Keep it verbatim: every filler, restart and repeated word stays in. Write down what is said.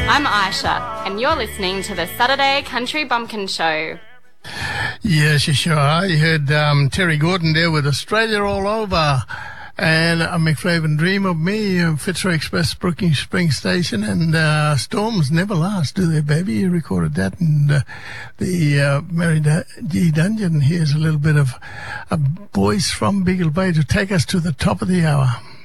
I'm Aisha, and you're listening to the Saturday Country Bumpkin Show. Yes, you sure are. You heard um, Terry Gordon there with Australia All Over. And uh, McFraven Dream of Me, uh, Fitzroy Express, Brookings Spring Station, and uh, Storms Never Last, do they, baby? You recorded that. And uh, the uh, Mary da- G. Dungeon, here's a little bit of a voice from Beagle Bay to take us to the top of the hour.